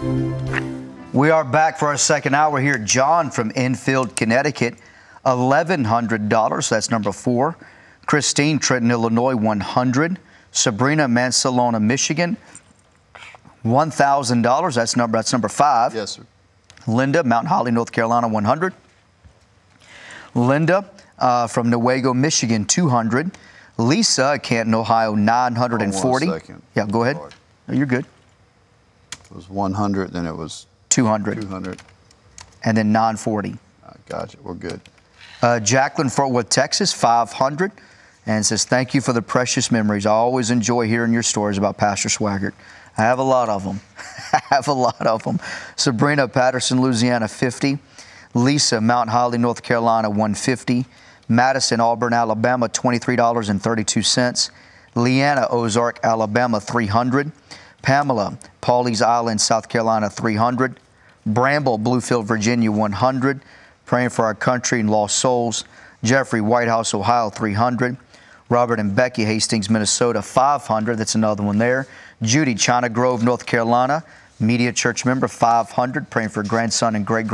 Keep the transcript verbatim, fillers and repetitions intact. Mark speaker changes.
Speaker 1: We are back for our second hour here. John from Enfield, Connecticut, eleven hundred dollars. That's number four. Christine, Trenton, Illinois, one hundred dollars. Sabrina, Mansalona, Michigan, one thousand dollars. That's number, that's number five.
Speaker 2: Yes, sir.
Speaker 1: Linda, Mount Holly, North Carolina, one hundred dollars. Linda uh, from Newaygo, Michigan, two hundred dollars. Lisa, Canton, Ohio, nine hundred forty dollars.
Speaker 2: One second.
Speaker 1: Yeah, go ahead. No, you're good.
Speaker 2: It was one hundred, then it was
Speaker 1: two hundred.
Speaker 2: two hundred.
Speaker 1: And then nine forty.
Speaker 2: I got you. We're good.
Speaker 1: Uh, Jacqueline, Fort Worth, Texas, five hundred dollars. And says, thank you for the precious memories. I always enjoy hearing your stories about Pastor Swaggart. I have a lot of them. I have a lot of them. Sabrina, Patterson, Louisiana, fifty. Lisa, Mount Holly, North Carolina, one hundred fifty. Madison, Auburn, Alabama, twenty-three dollars and thirty-two cents. Leanna, Ozark, Alabama, three hundred. Pamela, Pawleys Island, South Carolina, three hundred. Bramble, Bluefield, Virginia, one hundred. Praying for our country and lost souls. Jeffrey, White House, Ohio, three hundred. Robert and Becky, Hastings, Minnesota, five hundred. That's another one there. Judy, China Grove, North Carolina, Media Church member, five hundred. Praying for grandson and great